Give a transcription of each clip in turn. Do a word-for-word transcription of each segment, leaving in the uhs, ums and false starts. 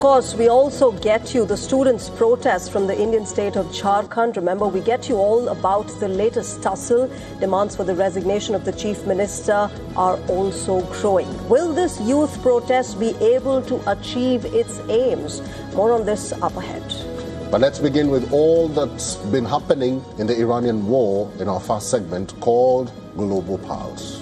Of course, we also get you the students' protest from the Indian state of Jharkhand. Remember, we get you all about the latest tussle. Demands for the resignation of the chief minister are also growing. Will this youth protest be able to achieve its aims? More on this up ahead. But let's begin with all that's been happening in the Iranian war in our first segment called Global Pulse.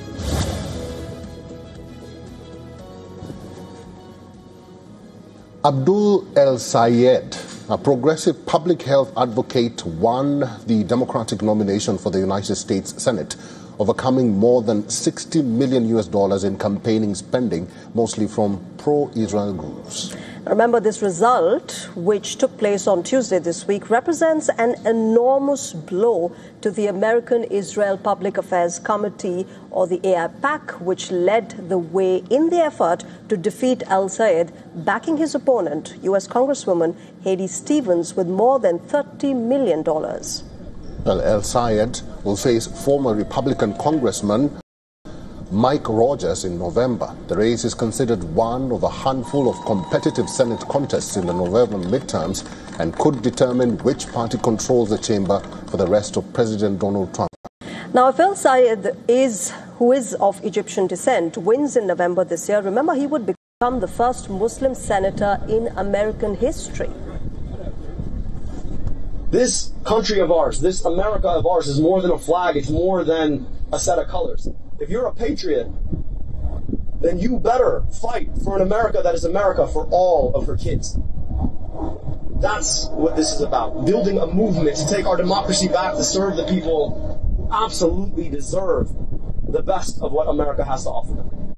Abdul El-Sayed, a progressive public health advocate, won the Democratic nomination for the United States Senate, overcoming more than sixty million U S dollars in campaigning spending, mostly from pro-Israel groups. Remember, this result, which took place on Tuesday this week, represents an enormous blow to the American Israel Public Affairs Committee, or the A I P A C, which led the way in the effort to defeat El-Sayed, backing his opponent, U S Congresswoman Hedy Stevens, with more than thirty million dollars. Well, El-Sayed will face former Republican Congressman Mike Rogers in November. The race is considered one of a handful of competitive Senate contests in the November midterms and could determine which party controls the chamber for the rest of President Donald Trump. Now, if El-Sayed, is, who is of Egyptian descent, wins in November this year, remember, he would become the first Muslim senator in American history. This country of ours, this America of ours, is more than a flag. It's more than a set of colors. If you're a patriot, then you better fight for an America that is America for all of her kids. That's what this is about. Building a movement to take our democracy back, to serve the people who absolutely deserve the best of what America has to offer them.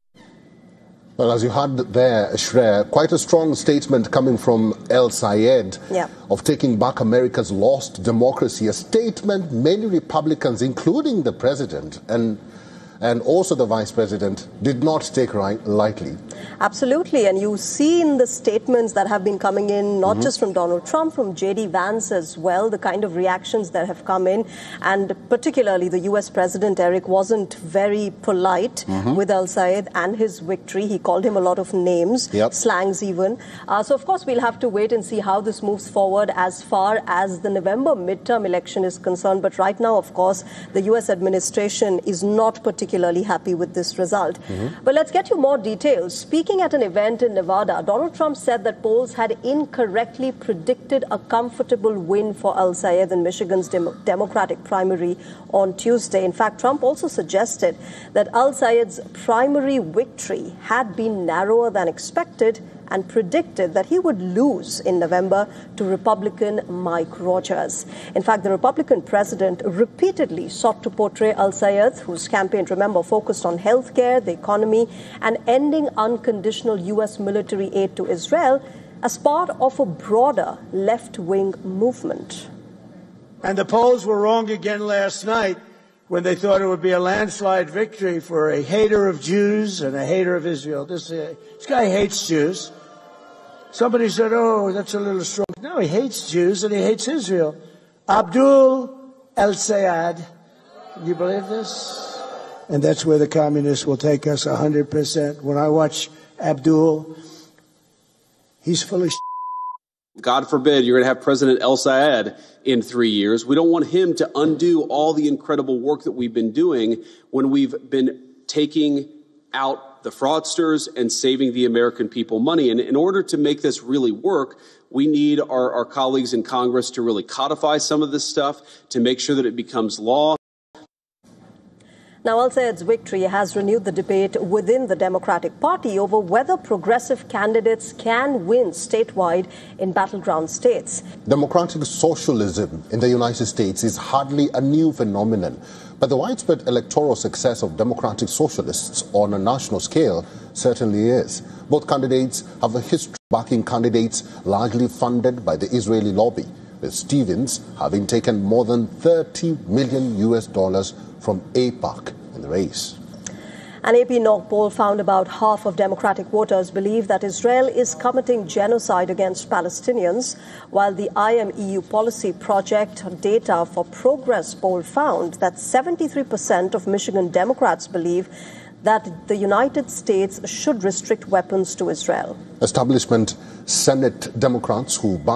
Well, as you heard there, Shreya, quite a strong statement coming from El-Sayed yeah. of taking back America's lost democracy, a statement many Republicans, including the president and and also the vice president, did not take right, lightly. Absolutely, and you see in the statements that have been coming in, not mm-hmm. just from Donald Trump, from J D Vance as well, the kind of reactions that have come in, and particularly the U S president, Eric, wasn't very polite mm-hmm. with El-Sayed and his victory. He called him a lot of names, yep. slangs even. Uh, so, of course, we'll have to wait and see how this moves forward as far as the November midterm election is concerned. But right now, of course, the U S administration is not particularly particularly happy with this result. Mm-hmm. But let's get you more details. Speaking at an event in Nevada, Donald Trump said that polls had incorrectly predicted a comfortable win for El-Sayed in Michigan's dem- Democratic primary on Tuesday. In fact, Trump also suggested that El-Sayed's primary victory had been narrower than expected and predicted that he would lose in November to Republican Mike Rogers. In fact, the Republican president repeatedly sought to portray El-Sayed, whose campaign, remember, focused on health care, the economy, and ending unconditional U S military aid to Israel, as part of a broader left-wing movement. And the polls were wrong again last night when they thought it would be a landslide victory for a hater of Jews and a hater of Israel. This, uh, this guy hates Jews. Somebody said, oh, that's a little strong. No, he hates Jews and he hates Israel. Abdul El-Sayed. Can you believe this? And that's where the communists will take us one hundred percent. When I watch Abdul, he's full of shit. God forbid you're going to have President El-Sayed in three years. We don't want him to undo all the incredible work that we've been doing when we've been taking out the fraudsters and saving the American people money. And in order to make this really work, we need our, our colleagues in Congress to really codify some of this stuff, to make sure that it becomes law. Now, El-Sayed's victory has renewed the debate within the Democratic Party over whether progressive candidates can win statewide in battleground states. Democratic socialism in the United States is hardly a new phenomenon, but the widespread electoral success of democratic socialists on a national scale certainly is. Both candidates have a history of backing candidates largely funded by the Israeli lobby, with Stevens having taken more than thirty million U S dollars from A I P A C in the race. An A P North poll found about half of Democratic voters believe that Israel is committing genocide against Palestinians, while the I M E U Policy Project data for Progress poll found that seventy-three percent of Michigan Democrats believe that the United States should restrict weapons to Israel. Establishment Senate Democrats who